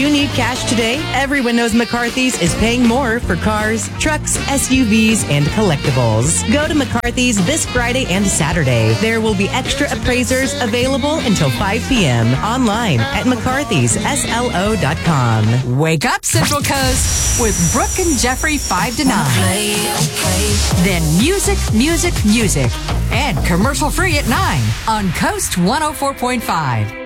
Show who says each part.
Speaker 1: You need cash today? Everyone knows McCarthy's is paying more for cars, trucks, SUVs, and collectibles. Go to McCarthy's this Friday and Saturday. There will be extra appraisers available until 5 p.m. online at mccarthysSLO.com.
Speaker 2: Wake up, Central Coast, with Brooke and Jeffrey 5 to 9. Then music, music, music. And commercial free at 9 on Coast 104.5.